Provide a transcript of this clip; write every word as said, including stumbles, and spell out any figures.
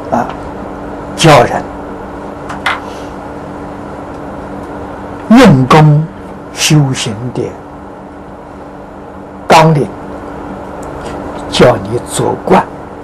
啊，教人用功修行的纲领，叫你做惯。